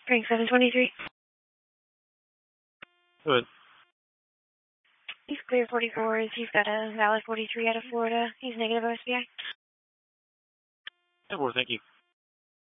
Frank 723. Go ahead. He's clear 44s. He's got a valid 43 out of Florida. He's negative OSBI. Yeah, well, thank you.